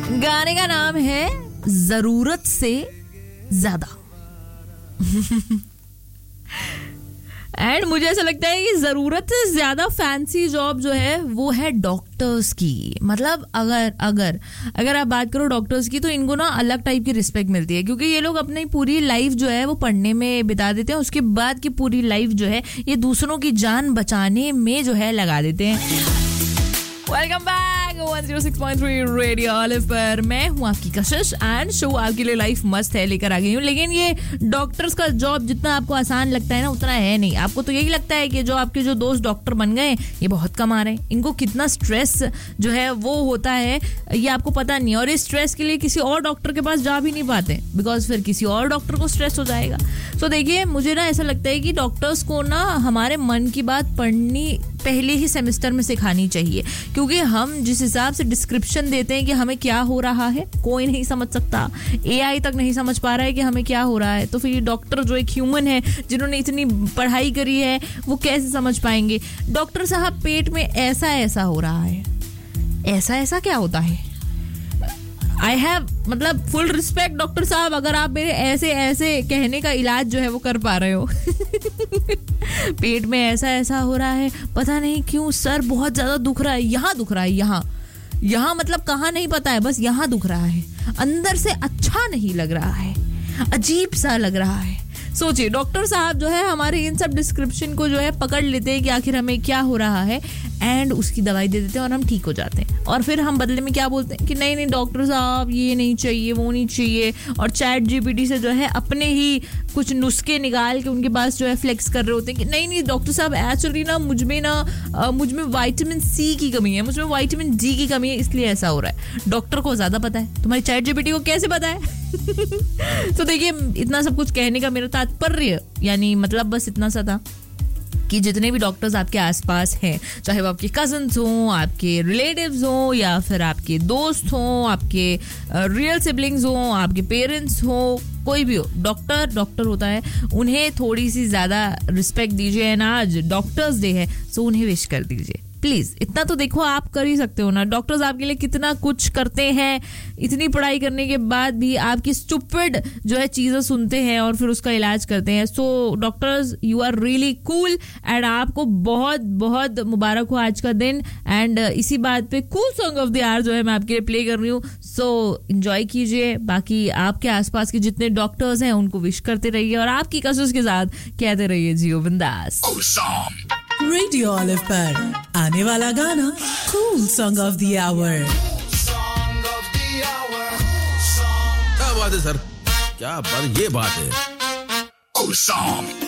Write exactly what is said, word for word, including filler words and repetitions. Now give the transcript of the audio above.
गाने का नाम है जरूरत से ज्यादा। एंड मुझे ऐसा लगता है कि जरूरत से ज्यादा फैंसी जॉब जो है वो है डॉक्टर्स की। मतलब अगर अगर अगर आप बात करो डॉक्टर्स की तो इनको ना अलग टाइप की रिस्पेक्ट मिलती है, क्योंकि ये लोग अपनी पूरी लाइफ जो है वो पढ़ने में बिता देते हैं, उसके बाद की पूरी लाइफ जो है ये दूसरों की जान बचाने में जो है लगा देते हैं। Welcome back one zero six point three radio olive पर मैं हूँ आपकी कशिश एंड शो आपके लिए लाइफ मस्त है लेकर आ गई हूँ। लेकिन ये डॉक्टर्स का जॉब जितना आपको आसान लगता है ना उतना है नहीं। आपको तो यही लगता है कि जो आपके जो दोस्त डॉक्टर बन गए ये बहुत कमा रहे हैं, इनको कितना स्ट्रेस जो है वो होता है ये आपको पता नहीं, और इस स्ट्रेस के लिए किसी और डॉक्टर के पास जा भी नहीं पाते बिकॉज फिर किसी और डॉक्टर को स्ट्रेस हो जाएगा। सो देखिए मुझे ना ऐसा लगता है कि डॉक्टर्स को ना हमारे मन की बात पढ़नी पहले ही सेमेस्टर में सिखानी चाहिए, क्योंकि हम जिस हिसाब से डिस्क्रिप्शन देते हैं कि हमें क्या हो रहा है कोई नहीं समझ सकता, एआई तक नहीं समझ पा रहा है कि हमें क्या हो रहा है, तो फिर ये डॉक्टर जो एक ह्यूमन है जिन्होंने इतनी पढ़ाई करी है वो कैसे समझ पाएंगे। डॉक्टर साहब पेट में ऐसा ऐसा हो रहा है, ऐसा ऐसा क्या होता है? आई हैव मतलब फुल रिस्पेक्ट डॉक्टर साहब अगर आप मेरे ऐसे ऐसे कहने का इलाज जो है वो कर पा रहे हो। पेट में ऐसा ऐसा हो रहा है, पता नहीं क्यों सर बहुत ज्यादा दुख रहा है, यहाँ दुख रहा है, यहाँ यहाँ मतलब कहाँ नहीं पता है, बस यहाँ दुख रहा है, अंदर से अच्छा नहीं लग रहा है, अजीब सा लग रहा है। सोचिए डॉक्टर साहब जो है हमारे इन सब डिस्क्रिप्शन को जो है पकड़ लेते हैं कि आखिर हमें क्या हो रहा है एंड उसकी दवाई दे देते हैं और हम ठीक हो जाते हैं। और फिर हम बदले में क्या बोलते हैं कि नहीं नहीं डॉक्टर साहब ये नहीं चाहिए वो नहीं चाहिए, और चैट जीपीटी से जो है अपने ही कुछ नुस्खे निकाल के उनके पास जो है फ्लेक्स कर रहे होते हैं कि नहीं नहीं डॉक्टर साहब एक्चुअली ना मुझ में ना मुझ में विटामिन सी की कमी है, मुझ में विटामिन डी की कमी है, इसलिए ऐसा हो रहा है। डॉक्टर को ज्यादा पता है, तुम्हारी चैट जीपीटी को कैसे पता है? तो देखिए इतना सब कुछ कहने का मेरा तात्पर्य यानी मतलब बस इतना सा था कि जितने भी डॉक्टर्स आपके आसपास हैं, चाहे वो आपके कजन्स हों, आपके रिलेटिव्स हों, या फिर आपके दोस्त हों, आपके रियल सिबलिंग्स हों, आपके पेरेंट्स हों, कोई भी हो, डॉक्टर डॉक्टर होता है, उन्हें थोड़ी सी ज्यादा रिस्पेक्ट दीजिए। एंड आज डॉक्टर्स डे है सो उन्हें विश कर दीजिए प्लीज। इतना तो देखो आप कर ही सकते हो ना, डॉक्टर्स आपके लिए कितना कुछ करते हैं, इतनी पढ़ाई करने के बाद भी आपकी स्टूपिड जो है चीजें सुनते हैं और फिर उसका इलाज करते हैं। So doctors you are really cool and आपको बहुत बहुत मुबारक हो आज का दिन। एंड इसी बात पे cool song of the our जो है मैं आपके लिए प्ले कर रही हूँ, सो एंजॉय कीजिए। बाकी आपके आसपास के जितने डॉक्टर्स हैं उनको विश करते रहिए और आपकी कसौस के साथ कहते रहिए जियो बिंदास। रेडियो ऑलिव पर आने वाला गाना cool song of the our. क्या बात है सर, क्या बात, ये बात है।